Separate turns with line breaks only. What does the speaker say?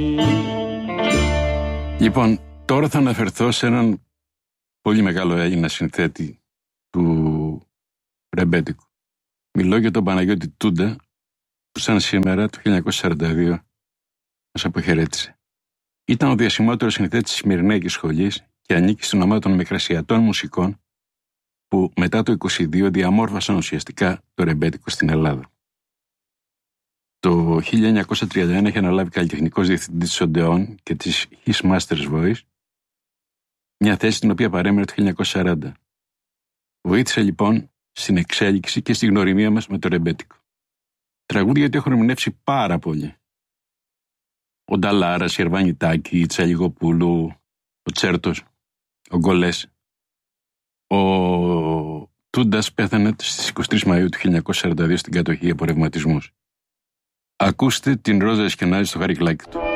Λοιπόν, τώρα θα αναφερθώ σε έναν πολύ μεγάλο Έλληνα συνθέτη του ρεμπέτικου. Μιλώ για τον Παναγιώτη Τούντα, που σαν σήμερα το 1942 μας αποχαιρέτησε. Ήταν ο διασημότερος συνθέτης της Σμυρναίκης Σχολής και ανήκει στην ομάδα των μικρασιατών μουσικών που μετά το 1922 διαμόρφωσαν ουσιαστικά το ρεμπέτικο στην Ελλάδα. Το 1931 είχε αναλάβει καλλιτεχνικός διευθυντής της Οντεόν και της His Master's Voice, μια θέση την οποία παρέμενε το 1940. Βοήθησε λοιπόν στην εξέλιξη και στη γνωριμία μας με το ρεμπέτικο. Τραγούδια του έχουν ερμηνεύσει πάρα πολύ. Ο Νταλάρας, η Ερβανιτάκη, η Τσαλιγοπούλου, ο Τσέρτος, ο Γκολές. Ο Τούντας πέθανε στις 23 Μαΐου του 1942 στην κατοχή από ρευματισμούς. Ακούστε την Ρόζα Εσκενάζη στο χαρικλάκι του.